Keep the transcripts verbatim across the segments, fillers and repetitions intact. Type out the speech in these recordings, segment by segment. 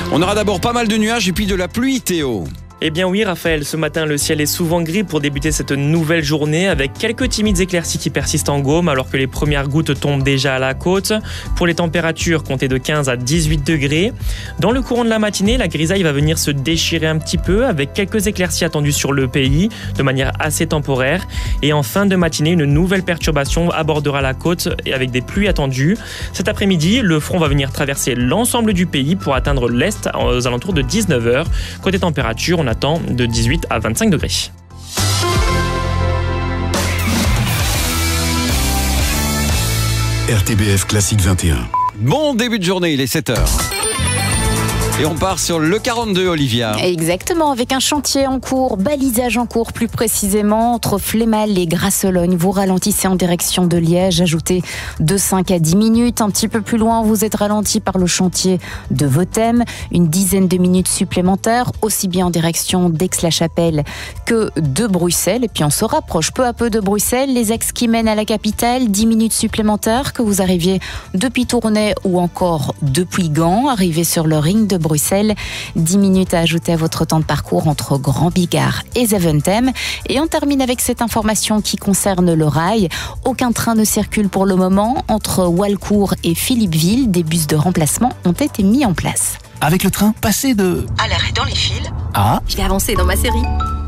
On aura d'abord pas mal de nuages et puis de la pluie, Théo. Eh bien oui Raphaël, ce matin le ciel est souvent gris pour débuter cette nouvelle journée avec quelques timides éclaircies qui persistent en Gaume alors que les premières gouttes tombent déjà à la côte. Pour les températures, comptez de quinze à dix-huit degrés. Dans le courant de la matinée, la grisaille va venir se déchirer un petit peu avec quelques éclaircies attendues sur le pays de manière assez temporaire. Et en fin de matinée, une nouvelle perturbation abordera la côte avec des pluies attendues. Cet après-midi, le front va venir traverser l'ensemble du pays pour atteindre l'est aux alentours de dix-neuf heures. Côté température, on attend de dix-huit à vingt-cinq degrés. R T B F Classique vingt et un. Bon début de journée, il est sept heures. Et on part sur le quarante-deux, Olivia. Exactement, avec un chantier en cours, balisage en cours plus précisément, entre Flémal et Grasselogne. Vous ralentissez en direction de Liège, ajoutez de cinq à dix minutes. Un petit peu plus loin, vous êtes ralenti par le chantier de Vothème. Une dizaine de minutes supplémentaires, aussi bien en direction d'Aix-la-Chapelle que de Bruxelles. Et puis on se rapproche peu à peu de Bruxelles. Les axes qui mènent à la capitale, dix minutes supplémentaires, que vous arriviez depuis Tournai ou encore depuis Gand. Arrivez sur le ring de Bruxelles. Bruxelles, dix minutes à ajouter à votre temps de parcours entre Grand Bigard et Zaventem. Et on termine avec cette information qui concerne le rail. Aucun train ne circule pour le moment. Entre Walcourt et Philippeville, des bus de remplacement ont été mis en place. Avec le train, passé de... à l'arrêt dans les fils. Ah, Je vais avancer dans ma série.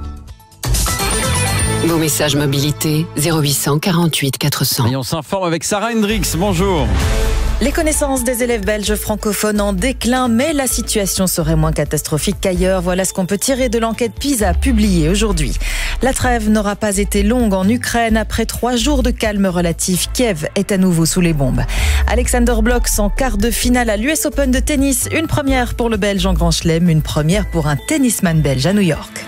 Vos messages mobilité zéro huit cent quarante-huit quatre cents. Et on s'informe avec Sarah Hendrix. Bonjour. Les connaissances des élèves belges francophones en déclin, mais la situation serait moins catastrophique qu'ailleurs. Voilà ce qu'on peut tirer de l'enquête PISA publiée aujourd'hui. La trêve n'aura pas été longue en Ukraine. Après trois jours de calme relatif, Kiev est à nouveau sous les bombes. Alexander Blok en quart de finale à l'U S Open de tennis. Une première pour le Belge en Grand Chelem, une première pour un tennisman belge à New York.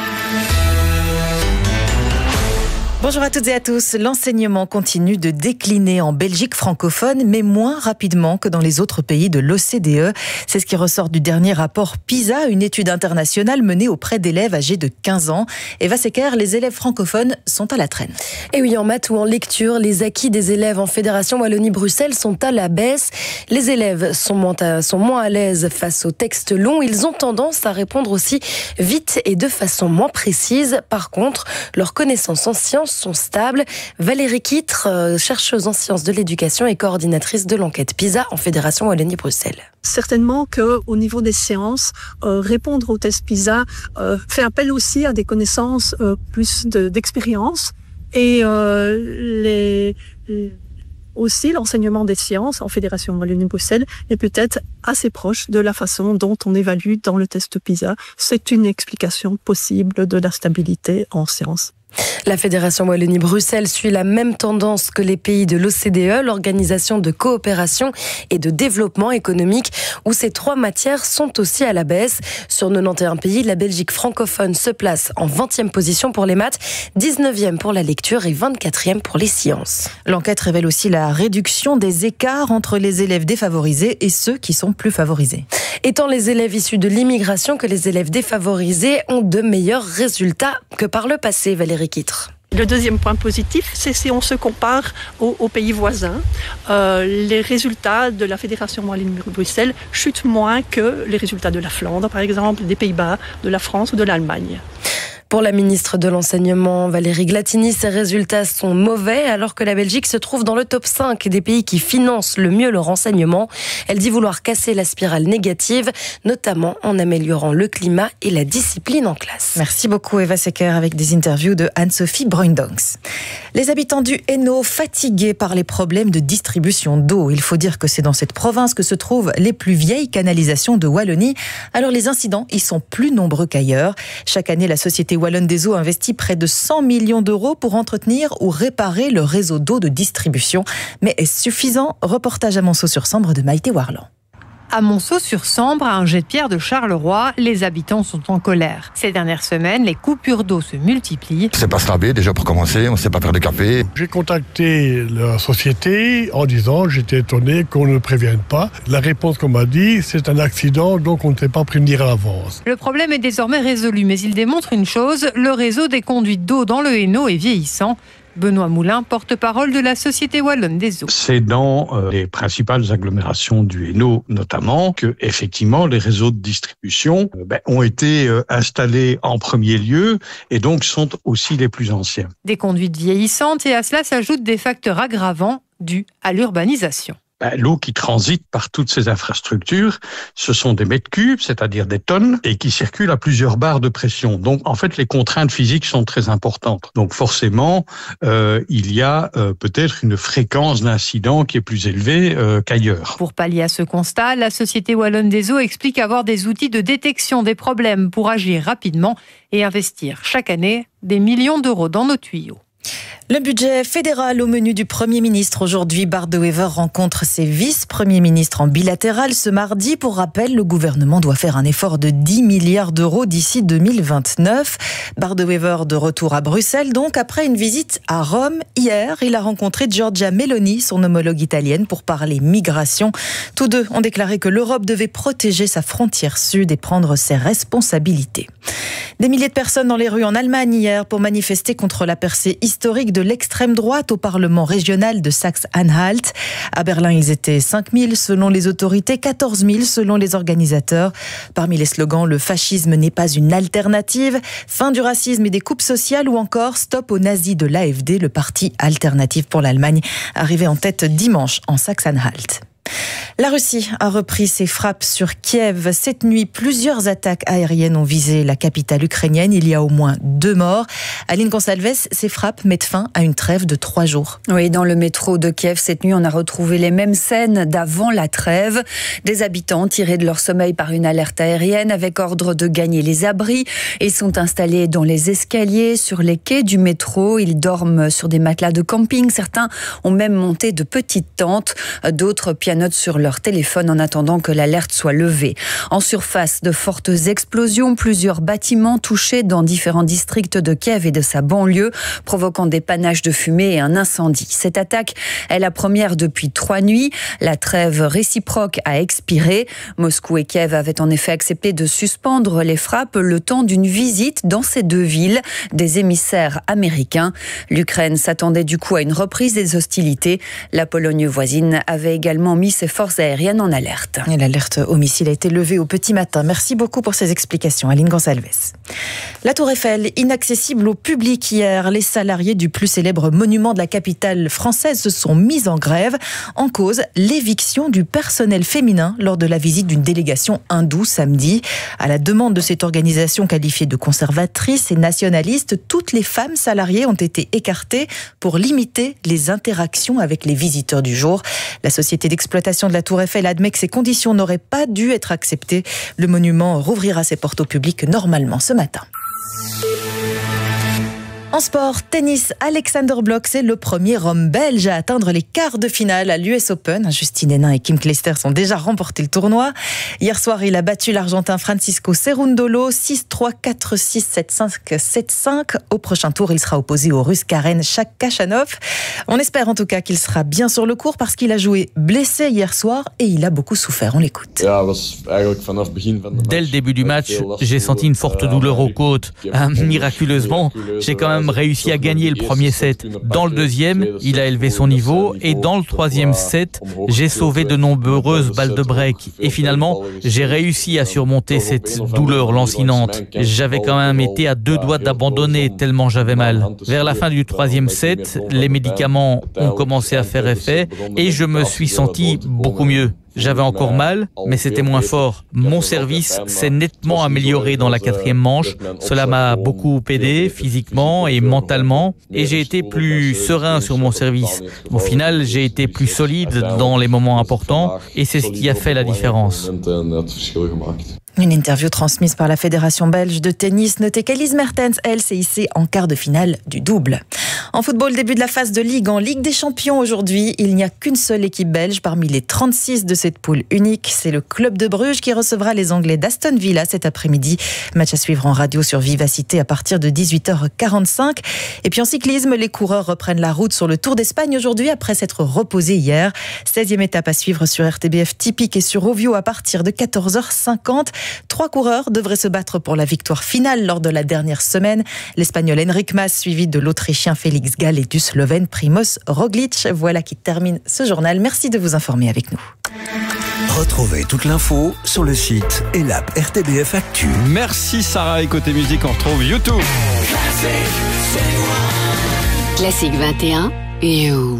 Bonjour à toutes et à tous. L'enseignement continue de décliner en Belgique francophone, mais moins rapidement que dans les autres pays de l'O C D E. C'est ce qui ressort du dernier rapport PISA, une étude internationale menée auprès d'élèves âgés de quinze ans. Eva Secker, les élèves francophones sont à la traîne. Et oui, en maths ou en lecture, les acquis des élèves en Fédération Wallonie-Bruxelles sont à la baisse. Les élèves sont moins à, sont moins à l'aise face aux textes longs. Ils ont tendance à répondre aussi vite et de façon moins précise. Par contre, leurs connaissances en sciences sont stables. Valérie Quitre, chercheuse en sciences de l'éducation et coordinatrice de l'enquête PISA en Fédération Wallonie-Bruxelles. Certainement qu'au niveau des sciences, euh, répondre au test PISA euh, fait appel aussi à des connaissances euh, plus de, d'expérience et euh, les, les aussi, l'enseignement des sciences en Fédération Wallonie-Bruxelles est peut-être assez proche de la façon dont on évalue dans le test PISA. C'est une explication possible de la stabilité en sciences. La Fédération Wallonie-Bruxelles suit la même tendance que les pays de l'O C D E, l'Organisation de coopération et de développement économique, où ces trois matières sont aussi à la baisse. Sur quatre-vingt-onze pays, la Belgique francophone se place en vingtième position pour les maths, dix-neuvième pour la lecture et vingt-quatrième pour les sciences. L'enquête révèle aussi la réduction des écarts entre les élèves défavorisés et ceux qui sont plus favorisés. Et tant les élèves issus de l'immigration que les élèves défavorisés ont de meilleurs résultats que par le passé, Valérie Quitre. Le deuxième point positif, c'est si on se compare aux, aux pays voisins, euh, les résultats de la Fédération Wallonie-Bruxelles chutent moins que les résultats de la Flandre, par exemple, des Pays-Bas, de la France ou de l'Allemagne. Pour la ministre de l'Enseignement, Valérie Glatini, ces résultats sont mauvais alors que la Belgique se trouve dans le top cinq des pays qui financent le mieux leur enseignement. Elle dit vouloir casser la spirale négative, notamment en améliorant le climat et la discipline en classe. Merci beaucoup Eva Secker avec des interviews de Anne-Sophie Bruindonks. Les habitants du Hainaut fatigués par les problèmes de distribution d'eau. Il faut dire que c'est dans cette province que se trouvent les plus vieilles canalisations de Wallonie. Alors les incidents y sont plus nombreux qu'ailleurs. Chaque année, la société Wallonne des Eaux investit près de cent millions d'euros pour entretenir ou réparer le réseau d'eau de distribution. Mais est-ce suffisant ? Reportage à Monceau-sur-Sambre de Maïté Warland. À Monceau-sur-Sambre, à un jet de pierre de Charleroi, les habitants sont en colère. Ces dernières semaines, les coupures d'eau se multiplient. On ne sait pas se laver, déjà pour commencer, on ne sait pas faire de café. J'ai contacté la société en disant, j'étais étonné qu'on ne prévienne pas. La réponse qu'on m'a dit, c'est un accident, donc on ne sait pas prévenir à l'avance. Le problème est désormais résolu, mais il démontre une chose, le réseau des conduites d'eau dans le Hainaut est vieillissant. Benoît Moulin, porte-parole de la Société Wallonne des Eaux. C'est dans euh, les principales agglomérations du Hainaut notamment que effectivement les réseaux de distribution euh, ben, ont été euh, installés en premier lieu et donc sont aussi les plus anciens. Des conduites vieillissantes et à cela s'ajoutent des facteurs aggravants dus à l'urbanisation. Ben, l'eau qui transite par toutes ces infrastructures, ce sont des mètres cubes, c'est-à-dire des tonnes, et qui circulent à plusieurs barres de pression. Donc, en fait, les contraintes physiques sont très importantes. Donc, forcément, euh, il y a euh, peut-être une fréquence d'incidents qui est plus élevée euh, qu'ailleurs. Pour pallier à ce constat, la Société Wallonne des Eaux explique avoir des outils de détection des problèmes pour agir rapidement et investir chaque année des millions d'euros dans nos tuyaux. Le budget fédéral au menu du Premier ministre. Aujourd'hui, Bart De Wever rencontre ses vice-premiers ministres en bilatéral ce mardi. Pour rappel, le gouvernement doit faire un effort de dix milliards d'euros d'ici deux mille vingt-neuf. Bart De Wever de retour à Bruxelles, donc après une visite à Rome hier. Il a rencontré Giorgia Meloni, son homologue italienne, pour parler migration. Tous deux ont déclaré que l'Europe devait protéger sa frontière sud et prendre ses responsabilités. Des milliers de personnes dans les rues en Allemagne hier pour manifester contre la percée historique de l'extrême droite au Parlement régional de Saxe-Anhalt. À Berlin, ils étaient cinq mille selon les autorités, quatorze mille selon les organisateurs. Parmi les slogans, le fascisme n'est pas une alternative, fin du racisme et des coupes sociales ou encore stop aux nazis de l'A F D, le parti alternatif pour l'Allemagne, arrivé en tête dimanche en Saxe-Anhalt. La Russie a repris ses frappes sur Kiev. Cette nuit, plusieurs attaques aériennes ont visé la capitale ukrainienne. Il y a au moins deux morts. Aline Gonçalves, ces frappes mettent fin à une trêve de trois jours. Oui, dans le métro de Kiev, cette nuit, on a retrouvé les mêmes scènes d'avant la trêve. Des habitants tirés de leur sommeil par une alerte aérienne avec ordre de gagner les abris. Ils sont installés dans les escaliers, sur les quais du métro. Ils dorment sur des matelas de camping. Certains ont même monté de petites tentes. D'autres pianotent sur leur téléphone en attendant que l'alerte soit levée. En surface, de fortes explosions, plusieurs bâtiments touchés dans différents districts de Kiev et de sa banlieue, provoquant des panaches de fumée et un incendie. Cette attaque est la première depuis trois nuits. La trêve réciproque a expiré. Moscou et Kiev avaient en effet accepté de suspendre les frappes le temps d'une visite dans ces deux villes des émissaires américains. L'Ukraine s'attendait du coup à une reprise des hostilités. La Pologne voisine avait également mis ses forces aériennes en alerte. Et l'alerte au missile a été levée au petit matin. Merci beaucoup pour ces explications, Aline Gonçalves. La Tour Eiffel, inaccessible au public hier. Les salariés du plus célèbre monument de la capitale française se sont mis en grève. En cause, l'éviction du personnel féminin lors de la visite d'une délégation hindoue samedi. À la demande de cette organisation qualifiée de conservatrice et nationaliste, toutes les femmes salariées ont été écartées pour limiter les interactions avec les visiteurs du jour. La société d'exploitation de la Tour Eiffel admet que ces conditions n'auraient pas dû être acceptées. Le monument rouvrira ses portes au public normalement ce matin. En sport, tennis, Alexander Blok, c'est le premier homme belge à atteindre les quarts de finale à l'U S Open. Justine Hénin et Kim Clijsters ont déjà remporté le tournoi. Hier soir, il a battu l'Argentin Francisco Cerundolo six trois, quatre six, sept cinq, sept cinq. Au prochain tour, il sera opposé au Russe Karen Khachanov. On espère en tout cas qu'il sera bien sur le court parce qu'il a joué blessé hier soir et il a beaucoup souffert. On l'écoute. Dès le début du match, j'ai senti une forte douleur aux côtes. Miraculeusement, j'ai quand même réussi à gagner le premier set. Dans le deuxième, il a élevé son niveau et dans le troisième set, j'ai sauvé de nombreuses balles de break. Et finalement, j'ai réussi à surmonter cette douleur lancinante. J'avais quand même été à deux doigts d'abandonner tellement j'avais mal. Vers la fin du troisième set, les médicaments ont commencé à faire effet et je me suis senti beaucoup mieux. J'avais encore mal, mais c'était moins fort. Mon service s'est nettement amélioré dans la quatrième manche. Cela m'a beaucoup aidé physiquement et mentalement et j'ai été plus serein sur mon service. Au final, j'ai été plus solide dans les moments importants et c'est ce qui a fait la différence. Une interview transmise par la Fédération belge de tennis. Notez qu'Elise Mertens, elle, s'est hissée en quart de finale du double. En football, début de la phase de Ligue en Ligue des Champions aujourd'hui. Il n'y a qu'une seule équipe belge parmi les trente-six de cette poule unique. C'est le Club de Bruges qui recevra les Anglais d'Aston Villa cet après-midi. Match à suivre en radio sur Vivacité à partir de dix-huit heures quarante-cinq. Et puis en cyclisme, les coureurs reprennent la route sur le Tour d'Espagne aujourd'hui après s'être reposés hier. seizième étape à suivre sur R T B F Typique et sur Ovio à partir de quatorze heures cinquante. Trois coureurs devraient se battre pour la victoire finale lors de la dernière semaine. L'Espagnol Enric Mas suivi de l'Autrichien Félix Félix Gall et du Slovène Primoz Roglic. Voilà qui termine ce journal. Merci de vous informer avec nous. Retrouvez toute l'info sur le site et l'app R T B F Actu. Merci Sarah, et côté musique, on retrouve YouTube. Classique vingt et un, You.